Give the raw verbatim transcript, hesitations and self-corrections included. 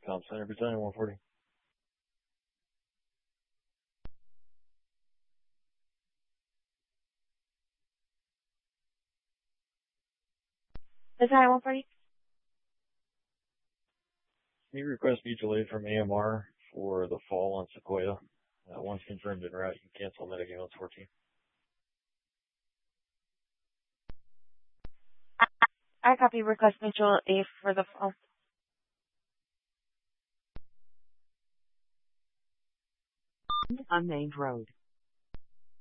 Comp Center, Battalion one forty. Battalion one forty. Can you request mutual aid from A M R for the fall on Sequoia? Uh, once confirmed en route, you can cancel Medic ambulance fourteen. I copy request mutual aid for the fall. Unnamed road.